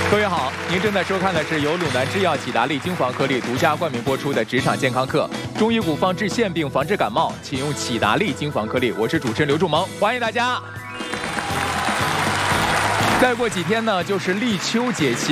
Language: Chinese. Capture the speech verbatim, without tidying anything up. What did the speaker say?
各位好，您正在收看的是由鲁南制药喜达利精华颗粒独家冠名播出的职场健康课。中医古方治腺病，防治感冒，请用喜达利精华颗粒。我是主持人刘仲萌，欢迎大家。再过几天呢，就是立秋节气。